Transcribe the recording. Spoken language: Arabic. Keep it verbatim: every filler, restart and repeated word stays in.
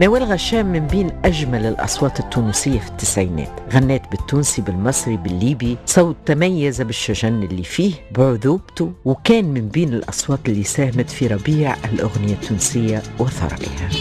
نوال غشام من بين أجمل الأصوات التونسية في التسعينات، غنت بالتونسي بالمصري بالليبي، صوت تميز بالشجن اللي فيه بعذوبته، وكان من بين الأصوات اللي ساهمت في ربيع الأغنية التونسية وثرائها.